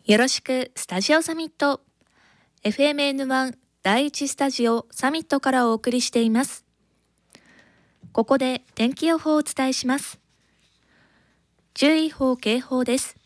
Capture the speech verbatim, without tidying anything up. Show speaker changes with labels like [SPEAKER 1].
[SPEAKER 1] よろしくスタジオサミット エフエムエヌワン 第一スタジオサミットからお送りしています。ここで天気予報をお伝えします。注意報警報です。